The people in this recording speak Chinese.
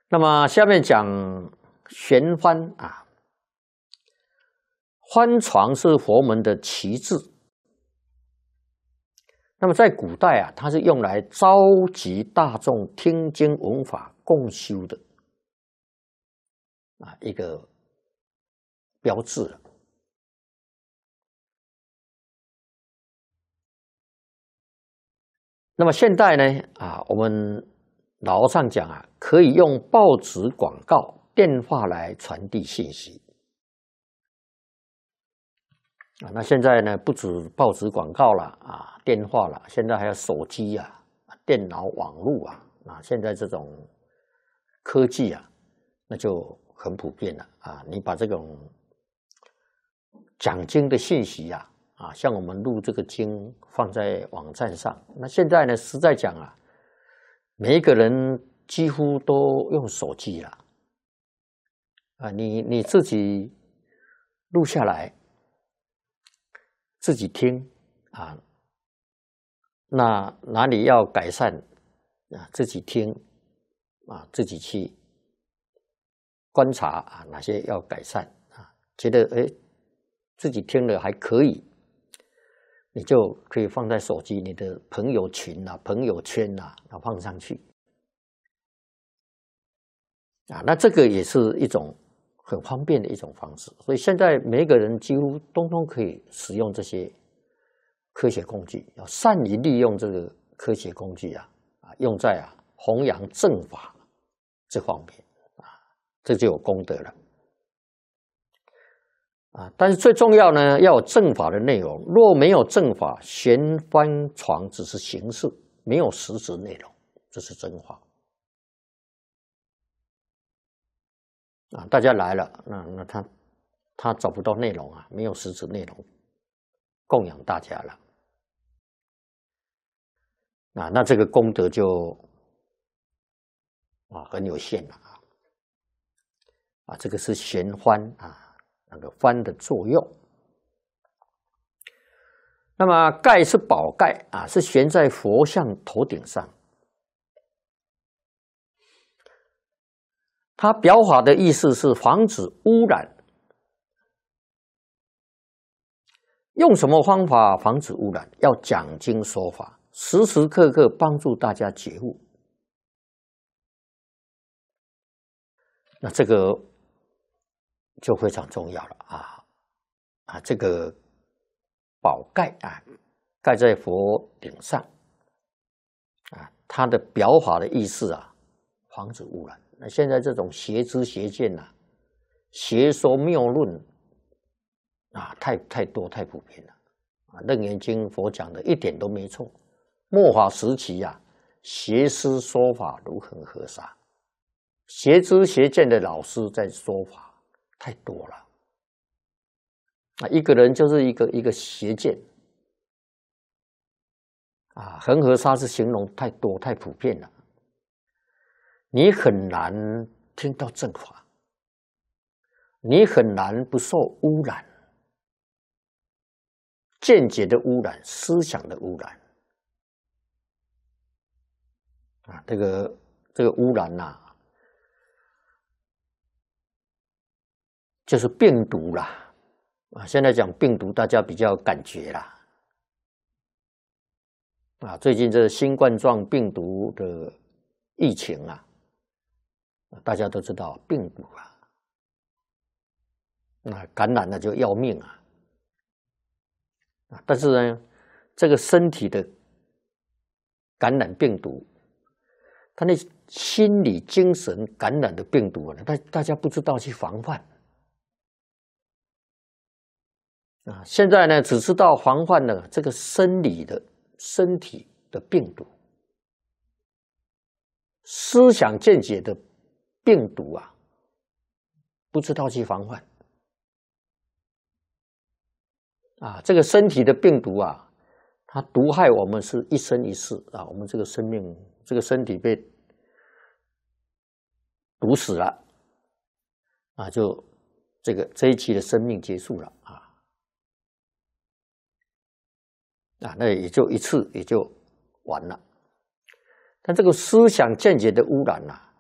那么下面讲悬幡啊，幡床是佛门的旗帜。那么在古代啊，它是用来召集大众听经闻法共修的啊一个标志了。那么现在呢啊，我们老和尚讲啊，可以用报纸广告、电话来传递信息啊。那现在呢，不止报纸广告了啊，电话了，现在还有手机啊、电脑、网络啊，现在这种科技啊，那就很普遍了啊。你把这种讲经的信息啊，像我们录这个经放在网站上，那现在呢，实在讲啊，每一个人几乎都用手机了啊，你自己录下来，自己听啊，那哪里要改善啊，自己听啊，自己去观察啊，哪些要改善啊，觉得自己听了还可以，你就可以放在手机你的朋友群啊、朋友圈啊，放上去啊。那这个也是一种很方便的一种方式。所以现在每一个人几乎通通可以使用这些科学工具，要善于利用这个科学工具用在弘扬正法这方面这就有功德了。但是最重要呢，要有正法的内容。若没有正法，悬幡床只是形式，没有实质内容，这是真话大家来了，那他找不到内容没有实质内容供养大家了那这个功德就很有限了这个是悬幡那个幡的作用。那么盖是宝盖是悬在佛像头顶上。它表法的意思是防止污染。用什么方法防止污染？要讲经说法，时时刻刻帮助大家觉悟。那这个就非常重要了这个宝盖盖在佛顶上它的表法的意思防止污染。那现在这种邪知邪见邪说谬论太多太普遍了楞严经佛讲的一点都没错。末法时期邪师说法如恒河沙，邪知邪见的老师在说法太多了一个人就是一个邪见恒河沙是形容太多太普遍了，你很难听到正法，你很难不受污染，见解的污染，思想的污染这个污染就是病毒啦现在讲病毒大家比较有感觉啦最近这新冠状病毒的疫情大家都知道病毒感染了就要命但是呢，这个身体的感染病毒，他那心理精神感染的病毒大家不知道去防范现在呢，只知道防范了这个身体的病毒，思想见解的病毒不知道去防范这个身体的病毒它毒害我们是一生一世我们这个生命，这个身体被毒死了就这一期的生命结束了那也就一次也就完了。但这个思想见解的污染